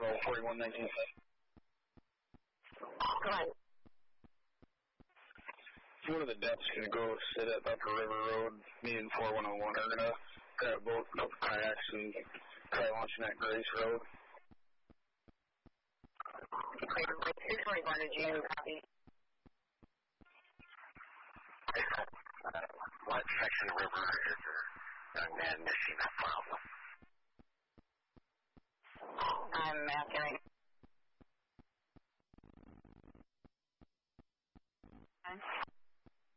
Bravo 4119. Go ahead. One of the deputies is going to go sit at Upper River Road. Me and 4101 are going to grab a boat, a couple kayaks, and try launching at Grace Road. Okay, 621, did you copy? What section of the river is a young man missing a problem? I'm asking